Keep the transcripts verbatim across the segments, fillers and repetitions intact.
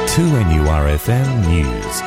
two N U R F M News.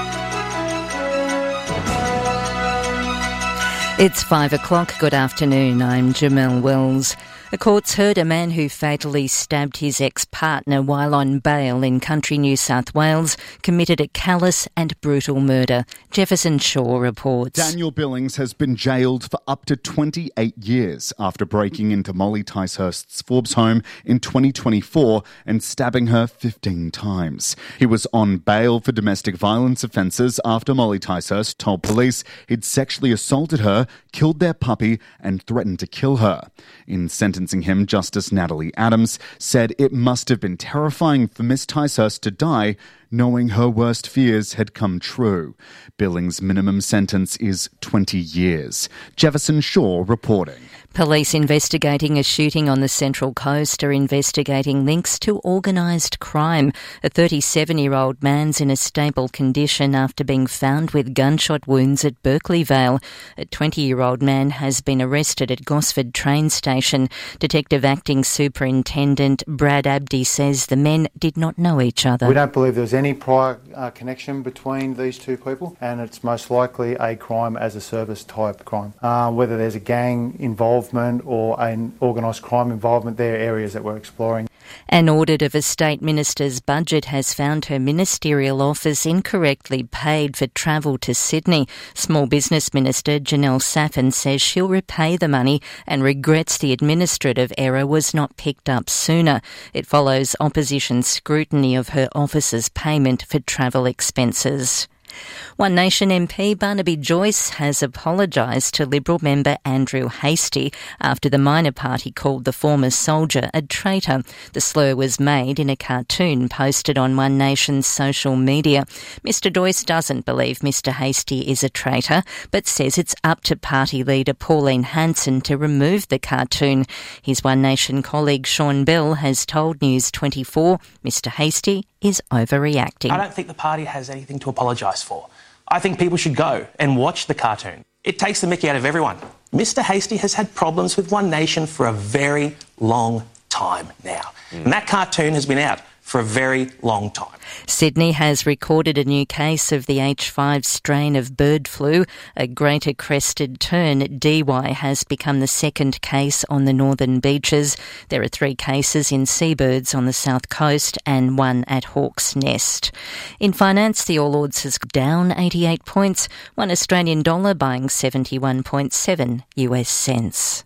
It's five o'clock. Good afternoon. I'm Jamelle Wells. The courts heard a man who fatally stabbed his ex-partner while on bail in country New South Wales committed a callous and brutal murder. Jefferson Shaw reports. Daniel Billings has been jailed for up to twenty-eight years after breaking into Molly Ticehurst's Forbes home in twenty twenty-four and stabbing her fifteen times. He was on bail for domestic violence offences after Molly Ticehurst told police he'd sexually assaulted her, killed their puppy and threatened to kill her. In sentencing him, Justice Natalie Adams said it must have been terrifying for Miss Ticehurst to die knowing her worst fears had come true. Billings' minimum sentence is twenty years. Jefferson Shaw reporting. Police investigating a shooting on the Central Coast are investigating links to organised crime. A thirty-seven-year-old man's in a stable condition after being found with gunshot wounds at Berkeley Vale. A twenty-year-old man has been arrested at Gosford train station. Detective Acting Superintendent Brad Abdi says the men did not know each other. We don't believe there was any prior uh, connection between these two people, and it's most likely a crime as a service type crime. Uh, whether there's a gang involved or an organised crime involvement, there are areas that we're exploring. An audit of a state minister's budget has found her ministerial office incorrectly paid for travel to Sydney. Small Business Minister Janelle Saffin says she'll repay the money and regrets the administrative error was not picked up sooner. It follows opposition scrutiny of her office's payment for travel expenses. One Nation M P Barnaby Joyce has apologised to Liberal member Andrew Hastie after the Minor Party called the former soldier a traitor. The slur was made in a cartoon posted on One Nation's social media. Mister Joyce doesn't believe Mister Hastie is a traitor, but says it's up to party leader Pauline Hanson to remove the cartoon. His One Nation colleague Sean Bell has told News twenty-four Mister Hastie is overreacting. I don't think the party has anything to apologise for. I think people should go and watch the cartoon. It takes the mickey out of everyone. Mister Hastie has had problems with One Nation for a very long time now. Mm. And that cartoon has been out for a very long time. Sydney has recorded a new case of the H five strain of bird flu. A greater crested tern, D Y, has become the second case on the northern beaches. There are three cases in seabirds on the south coast and one at Hawke's Nest. In finance, the All Ords has down eighty-eight points, one Australian dollar buying seventy-one point seven U S cents.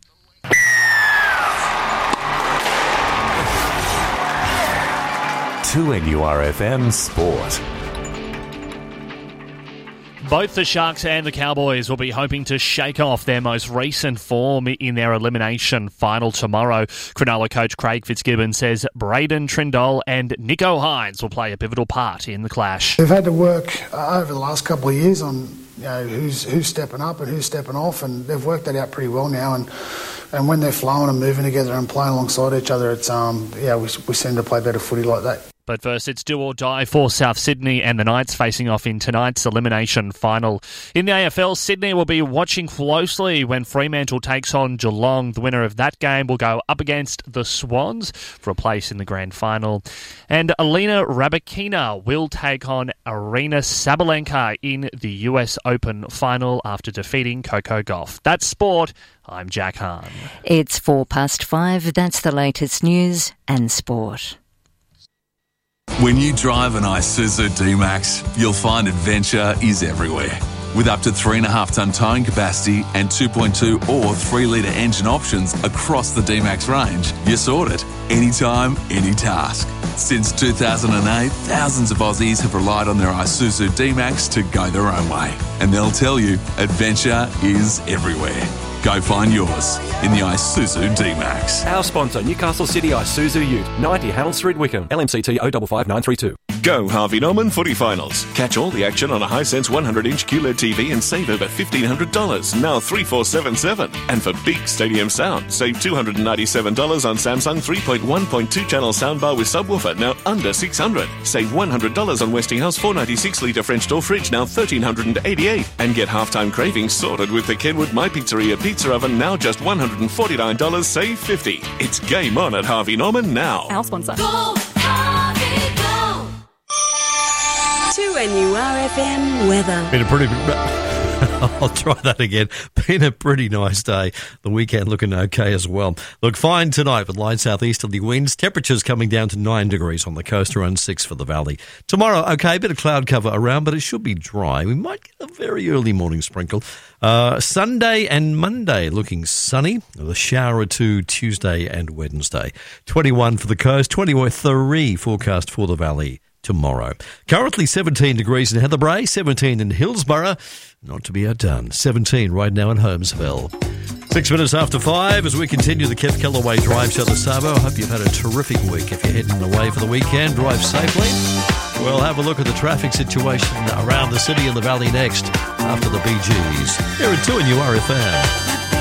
two N U R F M Sport. Both the Sharks and the Cowboys will be hoping to shake off their most recent form in their elimination final tomorrow. Cronulla coach Craig Fitzgibbon says Braden Trindall and Nico Hines will play a pivotal part in the clash. They've had to work uh, over the last couple of years on you know, who's who's stepping up and who's stepping off, and they've worked that out pretty well now. And and when they're flowing and moving together and playing alongside each other, it's um yeah we we seem to play better footy like that. But first, it's do or die for South Sydney and the Knights facing off in tonight's elimination final. In the A F L, Sydney will be watching closely when Fremantle takes on Geelong. The winner of that game will go up against the Swans for a place in the grand final. And Alina Rybakina will take on Aryna Sabalenka in the U S Open final after defeating Coco Gauff. That's sport. I'm Jack Hahn. It's four past five. That's the latest news and sport. When you drive an Isuzu D-Max, you'll find adventure is everywhere. With up to three point five tonne towing capacity and two point two or three litre engine options across the D-Max range, you're sorted. Anytime, any task. Since two thousand eight, thousands of Aussies have relied on their Isuzu D-Max to go their own way. And they'll tell you, adventure is everywhere. Go find yours in the Isuzu D-Max. Our sponsor, Newcastle City Isuzu Ute, ninety Harold Street, Wickham, L M C T zero five five nine three two. Go Harvey Norman Footy Finals. Catch all the action on a Hisense one hundred inch Q L E D T V and save over fifteen hundred dollars, now three four seven seven. And for big stadium sound, save two hundred ninety-seven dollars on Samsung three point one point two channel soundbar with subwoofer, now under six hundred dollars. Save one hundred dollars on Westinghouse four ninety-six litre French door fridge, now one thousand three hundred eighty-eight dollars. And get halftime cravings sorted with the Kenwood My Pizzeria pizza oven, now just one hundred forty-nine dollars, save fifty dollars. It's game on at Harvey Norman now. Our sponsor. Go, Harvey, go. N U R F M weather. Been a pretty... I'll try that again. Been a pretty nice day. The weekend looking okay as well. Look, fine tonight with light southeasterly winds. Temperatures coming down to nine degrees on the coast, around six for the valley. Tomorrow, okay, bit of cloud cover around, but it should be dry. We might get a very early morning sprinkle. Uh, Sunday and Monday looking sunny. A shower or two Tuesday and Wednesday. twenty-one for the coast, twenty-three forecast for the valley tomorrow. Currently seventeen degrees in Heatherbrae, seventeen in Hillsborough. Not to be outdone. seventeen right now in Holmesville. Six minutes after five as we continue the Kev Kellaway Drive Show this Sabo. I hope you've had a terrific week. If you're heading away for the weekend, drive safely. We'll have a look at the traffic situation around the city and the valley next after the Bee Gees. Here at two N U R F M.